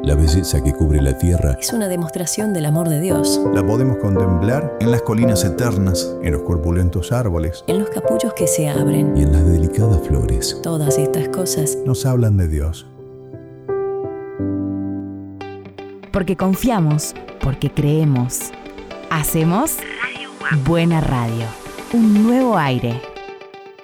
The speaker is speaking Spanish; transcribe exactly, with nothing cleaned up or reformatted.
La belleza que cubre la tierra es una demostración del amor de Dios. La podemos contemplar en las colinas eternas, en los corpulentos árboles, en los capullos que se abren y en las delicadas flores. Todas estas cosas nos hablan de Dios. Porque confiamos, porque creemos. Hacemos Buena Radio. Un nuevo aire.